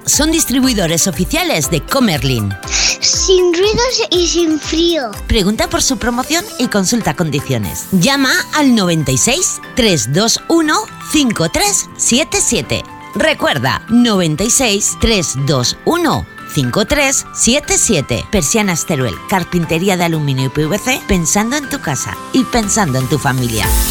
son distribuidores oficiales de Comerlin. Sin ruidos y sin frío. Pregunta por su promoción y consulta condiciones. Llama al 96 321 5377. Recuerda, 96 321 5377. Persianas Teruel, carpintería de aluminio y PVC, pensando en tu casa y pensando en tu familia.